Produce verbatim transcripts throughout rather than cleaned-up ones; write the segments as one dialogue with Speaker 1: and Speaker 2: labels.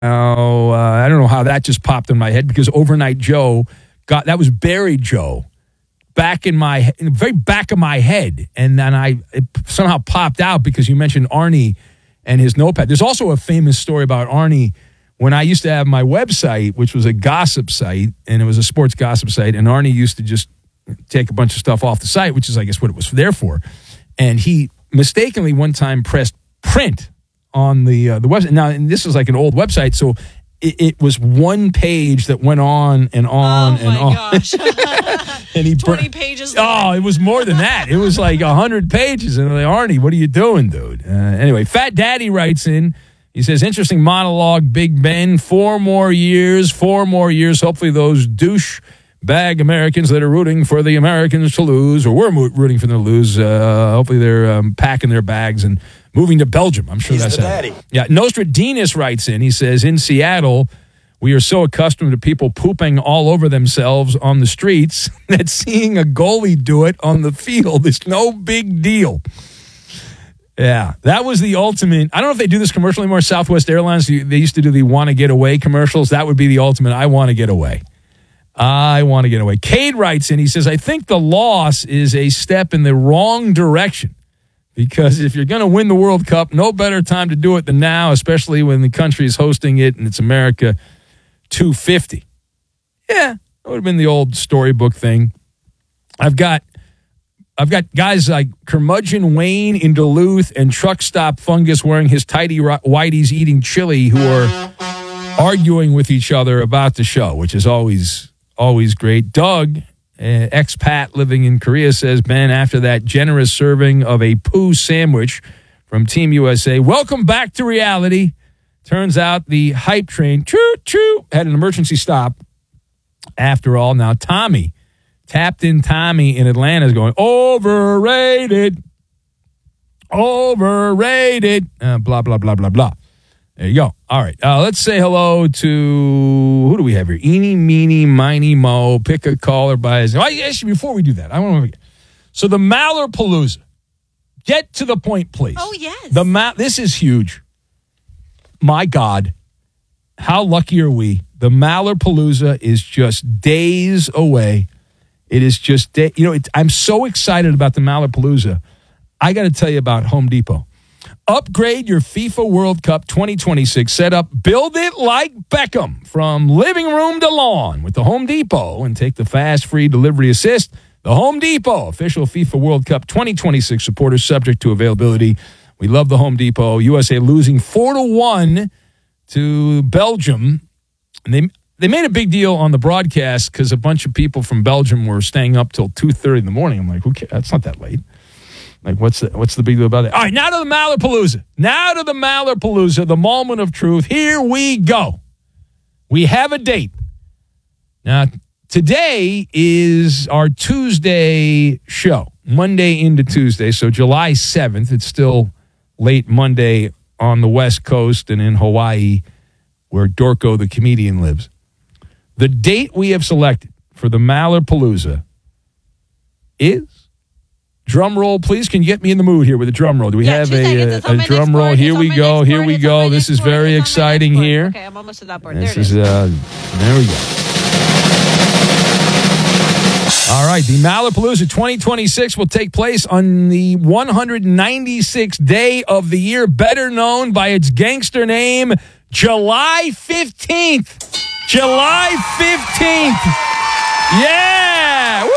Speaker 1: uh, I don't know how that just popped in my head because Overnight Joe got that was Buried Joe back in my in the very back of my head, and then I it somehow popped out because you mentioned Arnie and his notepad. There's also a famous story about Arnie when I used to have my website, which was a gossip site, and it was a sports gossip site, and Arnie used to just take a bunch of stuff off the site, which is, I guess, what it was there for. And he mistakenly one time pressed print on the uh, the website. Now, and this was like an old website, so it, it was one page that went on and on
Speaker 2: oh
Speaker 1: and on.
Speaker 2: Gosh.
Speaker 1: And he
Speaker 2: twenty
Speaker 1: bur-
Speaker 2: pages.
Speaker 1: Oh, it was more than that. It was like one hundred pages. And I'm like, Arnie, what are you doing, dude? Uh, anyway, Fat Daddy writes in. He says, interesting monologue, Big Ben. Four more years, four more years. Hopefully those douche bag Americans that are rooting for the Americans to lose, or were rooting for them to lose, uh, hopefully they're um, packing their bags and moving to Belgium. I'm sure
Speaker 3: He's
Speaker 1: that's
Speaker 3: the
Speaker 1: how.
Speaker 3: daddy.
Speaker 1: Yeah, Nostradamus writes in. He says, in Seattle, we are so accustomed to people pooping all over themselves on the streets that seeing a goalie do it on the field is no big deal. Yeah, that was the ultimate. I don't know if they do this commercial anymore. Southwest Airlines, they used to do the want to get away commercials. That would be the ultimate. I want to get away. I want to get away. Cade writes in. He says, I think the loss is a step in the wrong direction because if you're going to win the World Cup, no better time to do it than now, especially when the country is hosting it and it's America two fifty. Yeah, that would have been the old storybook thing. I've got I've got guys like Curmudgeon Wayne in Duluth and Truck Stop Fungus wearing his tidy whities eating chili who are arguing with each other about the show, which is always, always great. Doug, uh, expat living in Korea, says, Ben, after that generous serving of a poo sandwich from Team U S A, welcome back to reality. Turns out the hype train, choo-choo, had an emergency stop. After all, now Tommy, tapped in Tommy in Atlanta is going, overrated, overrated, uh, blah, blah, blah, blah, blah. There you go. All right. Uh, let's say hello to, who do we have here? Eeny, meeny, miny, mo. Pick a caller by his name. Actually, before we do that, I want to, so the Mallerpalooza. Get to the point, please.
Speaker 2: Oh, yes.
Speaker 1: The Ma- This is huge. My God. How lucky are we? The Mallerpalooza is just days away. It is just, day, you know, it, I'm so excited about the Mallerpalooza. I got to tell you about Home Depot. Upgrade your FIFA World Cup twenty twenty-six setup. Build it like Beckham from living room to lawn with the Home Depot and take the fast, free delivery assist. The Home Depot, official FIFA World Cup twenty twenty-six supporter, subject to availability. We love the Home Depot. U S A losing four to one to Belgium. And they they made a big deal on the broadcast because a bunch of people from Belgium were staying up till two thirty in the morning. I'm like, who cares? That's not that late. Like, what's the, what's the big deal about it? All right, now to the Mallerpalooza. Now to the Mallerpalooza, the moment of truth. Here we go. We have a date. Now, today is our Tuesday show, Monday into Tuesday, so July seventh. It's still late Monday on the West Coast and in Hawaii, where Dorko the comedian lives. The date we have selected for the Mallerpalooza is, drum roll, please. Can you get me in the mood here with a drum roll? Do we
Speaker 2: yeah,
Speaker 1: have
Speaker 2: a,
Speaker 1: a, a drum roll? Here we go. Here we go. This is very exciting here.
Speaker 2: Okay, I'm almost to that board.
Speaker 1: This
Speaker 2: there it is.
Speaker 1: is, uh, there we go. All right, the Mallerpalooza twenty twenty-six will take place on the one hundred ninety-sixth day of the year, better known by its gangster name, July fifteenth. July fifteenth. Yeah! Woo!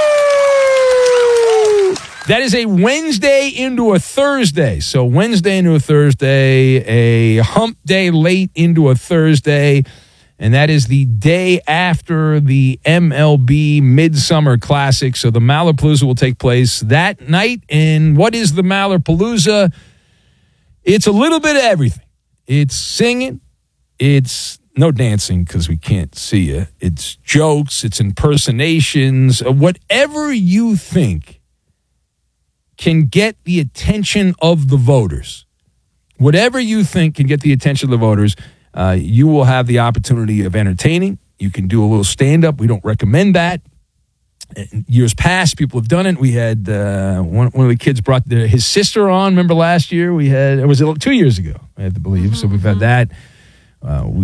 Speaker 1: That is a Wednesday into a Thursday. So Wednesday into a Thursday, a hump day late into a Thursday. And that is the day after the M L B Midsummer Classic. So the Mallerpalooza will take place that night. And what is the Mallerpalooza? It's a little bit of everything. It's singing. It's no dancing because we can't see you. It's jokes. It's impersonations. Whatever you think can get the attention of the voters. Whatever you think can get the attention of the voters. Uh, you will have the opportunity of entertaining. You can do a little stand-up. We don't recommend that. In years past, people have done it. We had uh, one, one of the kids brought the, his sister on. Remember last year? We had, it was two years ago, I have to believe. Mm-hmm. So we've had that. Uh, we